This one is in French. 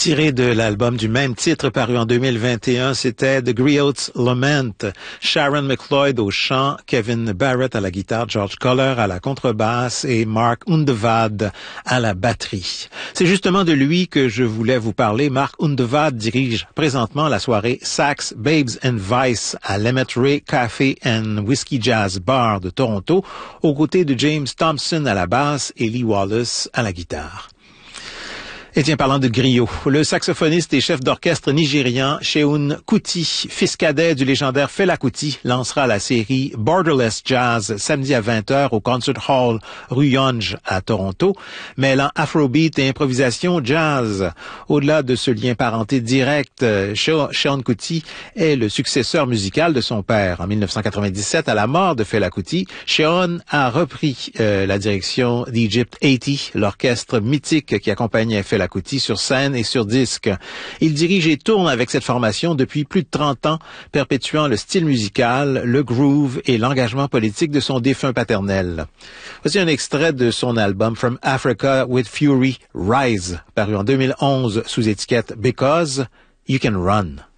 Tiré de l'album du même titre paru en 2021, c'était The Griot's Lament. Sharon McLeod au chant, Kevin Barrett à la guitare, George Koller à la contrebasse et Mark Undevad à la batterie. C'est justement de lui que je voulais vous parler. Mark Undevad dirige présentement la soirée Sax, Babes and Vice à l'Emmett Ray Café and Whiskey Jazz Bar de Toronto, aux côtés de James Thompson à la basse et Lee Wallace à la guitare. Et tiens, parlant de griot, le saxophoniste et chef d'orchestre nigérian Seun Kuti, fils cadet du légendaire Fela Kuti, lancera la série Borderless Jazz samedi à 20h au Concert Hall rue Yonge à Toronto, mêlant afrobeat et improvisation jazz. Au-delà de ce lien parenté direct, Seun Kuti est le successeur musical de son père. En 1997, à la mort de Fela Kuti, Seun a repris la direction d'Egypt 80, l'orchestre mythique qui accompagnait Fela Kuti sur scène et sur disque. Il dirige et tourne avec cette formation depuis plus de 30 ans, perpétuant le style musical, le groove et l'engagement politique de son défunt paternel. Voici un extrait de son album From Africa with Fury, Rise, paru en 2011 sous étiquette Because You Can Run.